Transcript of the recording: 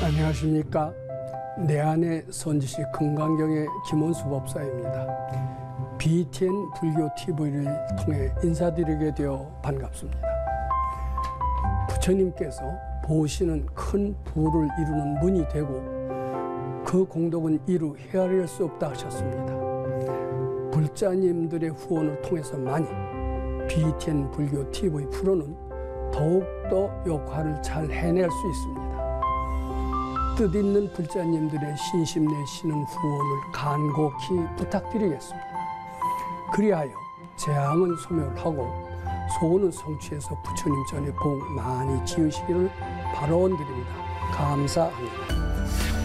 안녕하십니까. 내 안의 선지식 금강경의 김원수 법사입니다. BTN 불교 TV를 통해 인사드리게 되어 반갑습니다. 부처님께서 보시는 큰 부를 이루는 문이 되고 그 공덕은 이루 헤아릴 수 없다 하셨습니다. 불자님들의 후원을 통해서만이 BTN 불교 TV 프로는 더욱더 역할을 잘 해낼 수 있습니다. 뜻있는 불자님들의 신심 내시는 후원을 간곡히 부탁드리겠습니다. 그리하여 재앙은 소멸하고 소원은 성취해서 부처님 전에 복 많이 지으시기를 바라원드립니다. 감사합니다.